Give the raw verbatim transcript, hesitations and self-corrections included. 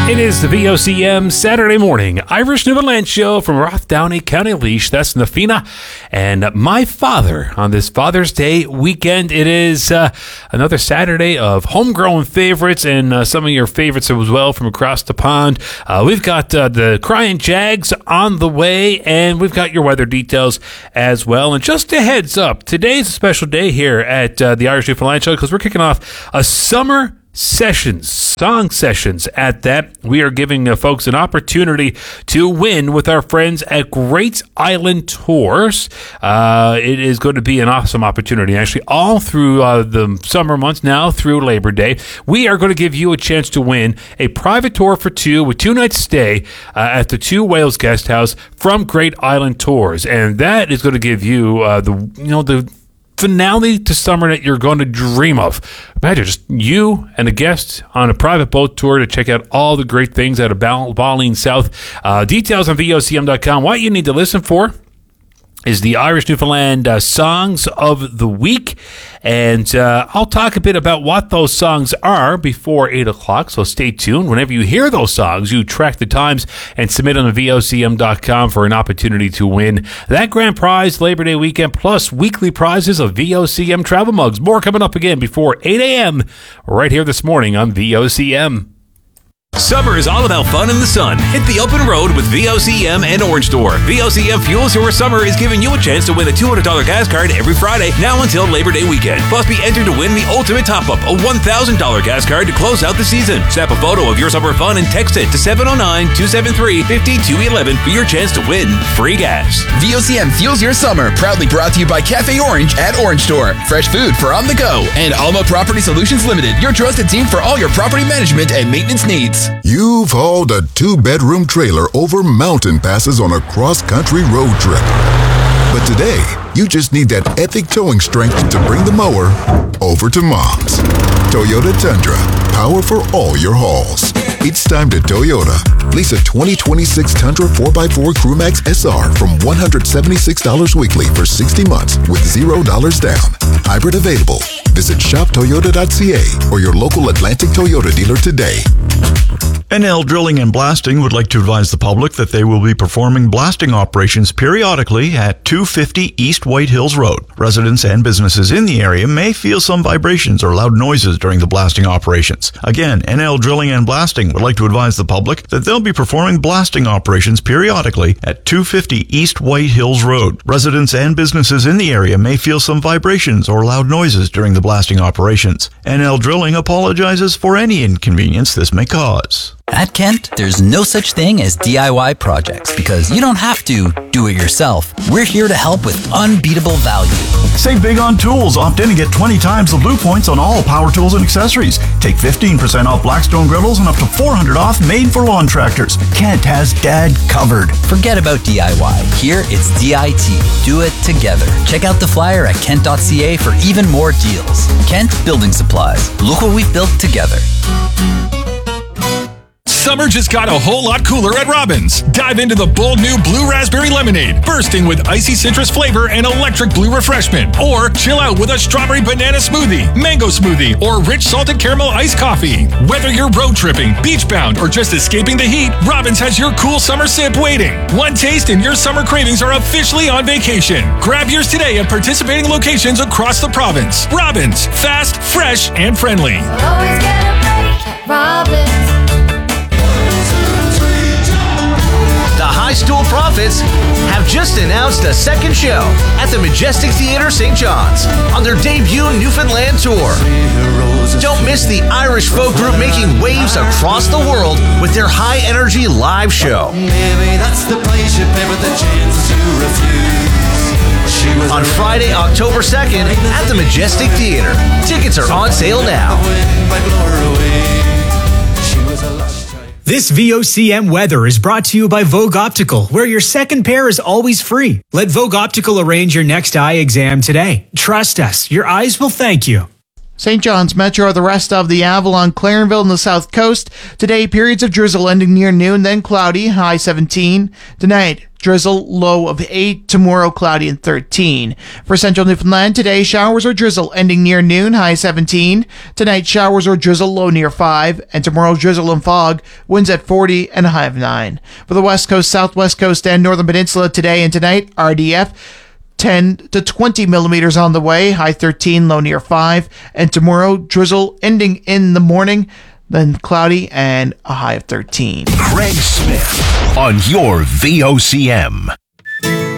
It is the V O C M Saturday morning Irish Newfoundland show from Rothdowney, County Laois. That's Nafina and my father on this Father's Day weekend. It is uh, another Saturday of homegrown favorites and uh, some of your favorites as well from across the pond. Uh, we've got uh, the Crying Jags on the way, and we've got your weather details as well. And just a heads up, today's a special day here at uh, the Irish Newfoundland show because we're kicking off a summer sessions, song sessions at that. We are giving uh, folks an opportunity to win with our friends at Great Island Tours. Uh, it is going to be an awesome opportunity, actually, all through uh, the summer months now through Labor Day. We are going to give you a chance to win a private tour for two with two nights stay uh, at the Two Whales Guest House from Great Island Tours, and that is going to give you uh, the you know the finale to summer that you're going to dream of. Imagine just you and a guest on a private boat tour to check out all the great things out of Bal- Balleen South. Uh, details on V O C M dot com. What you need to listen for is the Irish Newfoundland uh, Songs of the Week. And uh, I'll talk a bit about what those songs are before eight o'clock, so stay tuned. Whenever you hear those songs, you track the times and submit on the V O C M dot com for an opportunity to win that grand prize Labor Day weekend, plus weekly prizes of V O C M travel mugs. More coming up again before eight a.m. right here this morning on V O C M. Summer is all about fun in the sun. Hit the open road with V O C M and Orange Door. V O C M Fuels Your Summer is giving you a chance to win a two hundred dollars gas card every Friday, now until Labor Day weekend. Plus, be entered to win the ultimate top-up, a one thousand dollars gas card to close out the season. Snap a photo of your summer fun and text it to seven oh nine, two seven three, five two one one for your chance to win free gas. V O C M Fuels Your Summer, proudly brought to you by Cafe Orange at Orange Door. Fresh food for on the go. And Alma Property Solutions Limited, your trusted team for all your property management and maintenance needs. You've hauled a two-bedroom trailer over mountain passes on a cross-country road trip. But today, you just need that epic towing strength to bring the mower over to Mom's. Toyota Tundra, power for all your hauls. It's time to Toyota. Lease a twenty twenty-six Tundra four by four Crewmax S R from one hundred seventy-six dollars weekly for sixty months with zero dollars down. Hybrid available. Visit shop toyota dot c a or your local Atlantic Toyota dealer today. N L Drilling and Blasting would like to advise the public that they will be performing blasting operations periodically at two fifty East White Hills Road. Residents and businesses in the area may feel some vibrations or loud noises during the blasting operations. Again, N L Drilling and Blasting would like to advise the public that they'll be performing blasting operations periodically at two fifty East White Hills Road. Residents and businesses in the area may feel some vibrations or loud noises during the blasting operations. N L Drilling apologizes for any inconvenience this may cause. At Kent, there's no such thing as D I Y projects because you don't have to do it yourself. We're here to help with unbeatable value. Save big on tools. Opt in and get twenty times the Blue Points on all power tools and accessories. Take fifteen percent off Blackstone griddles and up to four hundred dollars off made for lawn tractors. Kent has Dad covered. Forget about D I Y. Here, it's D I T. Do it together. Check out the flyer at kent dot c a for even more deals. Kent Building Supplies. Look what we've built together. Summer just got a whole lot cooler at Robbins. Dive into the bold new Blue Raspberry Lemonade, bursting with icy citrus flavor and electric blue refreshment. Or chill out with a strawberry banana smoothie, mango smoothie, or rich salted caramel iced coffee. Whether you're road tripping, beach bound, or just escaping the heat, Robbins has your cool summer sip waiting. One taste and your summer cravings are officially on vacation. Grab yours today at participating locations across the province. Robbins, fast, fresh, and friendly. Always get a break at Robbins. The High Stool Prophets have just announced a second show at the Majestic Theatre Saint John's on their debut Newfoundland tour. Don't miss the Irish folk group making waves across the world with their high-energy live show. On Friday, October second at the Majestic Theatre. Tickets are on sale now. This V O C M weather is brought to you by Vogue Optical, where your second pair is always free. Let Vogue Optical arrange your next eye exam today. Trust us, your eyes will thank you. Saint John's Metro are the rest of the Avalon, Clarenville, and the South Coast. Today, periods of drizzle ending near noon, then cloudy, high seventeen. Tonight, drizzle, low of eight. Tomorrow, cloudy and thirteen. For central Newfoundland, today, showers or drizzle ending near noon, high seventeen. Tonight, showers or drizzle, low near five. And tomorrow, drizzle and fog, winds at forty and a high of nine. For the west coast, southwest coast, and northern peninsula, today and tonight, R D F, ten to twenty millimeters on the way, high thirteen, low near five. And tomorrow, drizzle ending in the morning, then cloudy and a high of thirteen. Craig Smith on your V O C M.